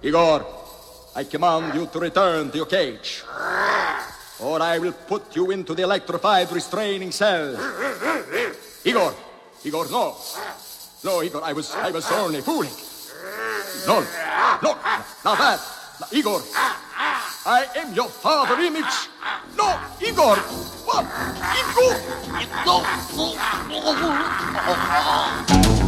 Igor, I command you to return to your cage, or I will put you into the electrified restraining cell. Igor, no. No, Igor, I was only fooling. No, now that, Igor, I am your father image. No, Igor, what? Igor!